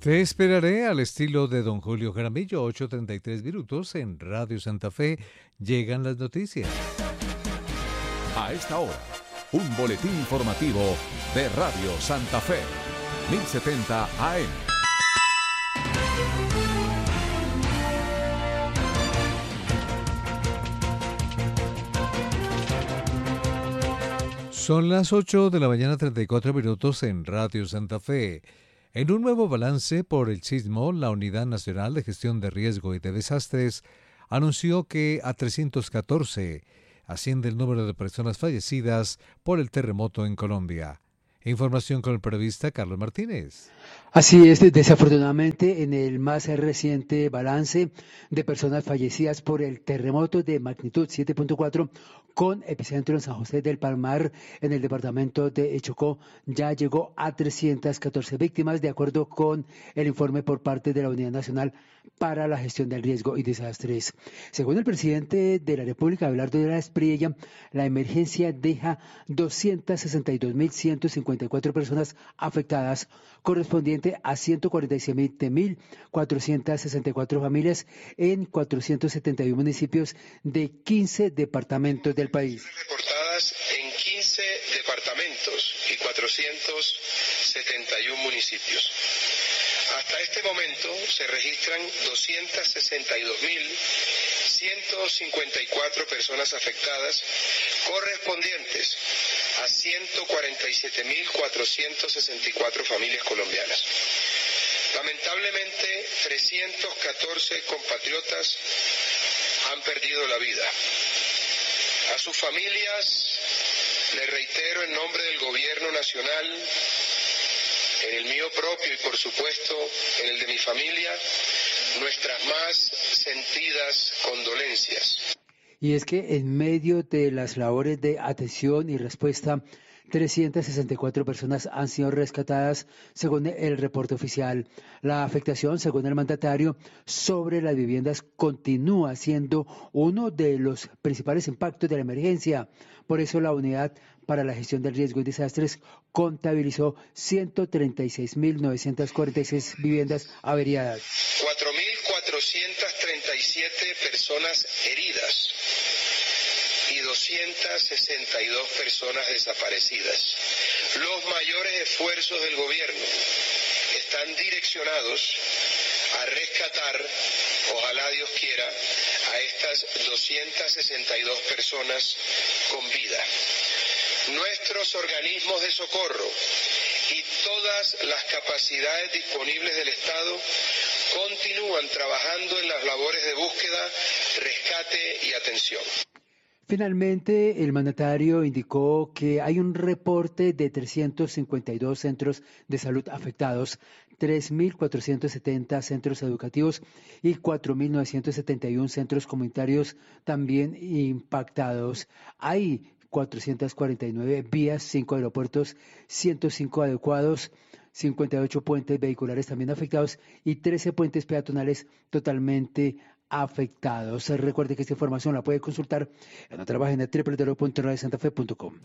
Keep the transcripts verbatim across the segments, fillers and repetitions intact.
Te esperaré al estilo de don Julio Jaramillo, ocho treinta y tres minutos en Radio Santa Fe. Llegan las noticias. A esta hora, un boletín informativo de Radio Santa Fe, mil setenta A M. Son las ocho de la mañana, treinta y cuatro minutos en Radio Santa Fe. En un nuevo balance por el sismo, la Unidad Nacional de Gestión de Riesgo y de Desastres anunció que a trescientos catorce asciende el número de personas fallecidas por el terremoto en Colombia. Información con el periodista Carlos Martínez. Así es, desafortunadamente, en el más reciente balance de personas fallecidas por el terremoto de magnitud siete punto cuatro con epicentro en San José del Palmar, en el departamento de Chocó, ya llegó a trescientas catorce víctimas, de acuerdo con el informe por parte de la Unidad Nacional para la Gestión del Riesgo y Desastres. Según el presidente de la República, Abelardo Lleras Priella, la emergencia deja doscientas sesenta y dos mil ciento cincuenta y cuatro personas afectadas, correspondiente a ciento cuarenta y siete mil cuatrocientas sesenta y cuatro familias en cuatrocientos setenta y uno municipios de quince departamentos del país. Reportadas en quince departamentos y cuatrocientos setenta y uno municipios. Hasta este momento se registran doscientas sesenta y dos mil ciento cincuenta y cuatro personas afectadas, correspondientes a ciento cuarenta y siete mil cuatrocientas sesenta y cuatro familias colombianas. Lamentablemente, trescientos catorce compatriotas han perdido la vida. A sus familias, les reitero en nombre del Gobierno Nacional, en el mío propio y por supuesto en el de mi familia, nuestras más sentidas condolencias. Y es que en medio de las labores de atención y respuesta, trescientas sesenta y cuatro personas han sido rescatadas, según el reporte oficial. La afectación, según el mandatario, sobre las viviendas continúa siendo uno de los principales impactos de la emergencia. Por eso la Unidad para la Gestión del Riesgo y Desastres contabilizó ciento treinta y seis mil novecientas cuarenta y seis viviendas averiadas. cuatro mil cuatrocientas treinta y siete personas heridas y doscientas sesenta y dos personas desaparecidas. Los mayores esfuerzos del gobierno están direccionados a rescatar, ojalá Dios quiera, a estas doscientas sesenta y dos personas con vida. Nuestros organismos de socorro y todas las capacidades disponibles del Estado continúan trabajando en las labores de búsqueda, rescate y atención. Finalmente, el mandatario indicó que hay un reporte de trescientos cincuenta y dos centros de salud afectados, tres mil cuatrocientos setenta centros educativos y cuatro mil novecientos setenta y uno centros comunitarios también impactados. Hay cuatrocientas cuarenta y nueve vías, cinco aeropuertos, ciento cinco adecuados, cincuenta y ocho puentes vehiculares también afectados y trece puentes peatonales totalmente afectados. Recuerde que esta información la puede consultar en nuestra página doble u doble u doble u punto radio santa fe punto com.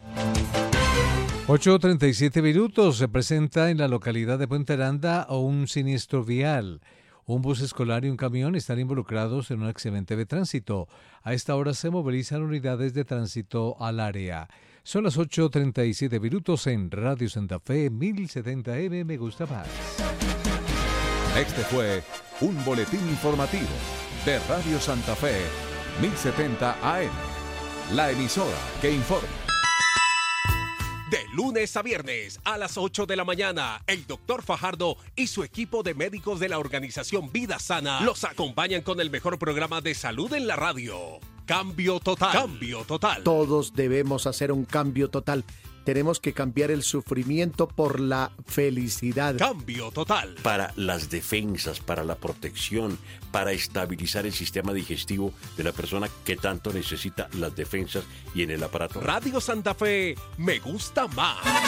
ocho treinta y siete minutos. Se presenta en la localidad de Puente Aranda un siniestro vial. Un bus escolar y un camión están involucrados en un accidente de tránsito. A esta hora se movilizan unidades de tránsito al área. Son las ocho treinta y siete minutos en Radio Santa Fe, mil setenta M. Me gusta más. Este fue un boletín informativo de Radio Santa Fe, mil setenta A M. La emisora que informa. De lunes a viernes a las ocho de la mañana, el doctor Fajardo y su equipo de médicos de la organización Vida Sana los acompañan con el mejor programa de salud en la radio. Cambio total. Cambio total. Todos debemos hacer un cambio total. Tenemos que cambiar el sufrimiento por la felicidad. Cambio total. Para las defensas, para la protección, para estabilizar el sistema digestivo de la persona que tanto necesita las defensas y en el aparato. Radio Santa Fe, me gusta más.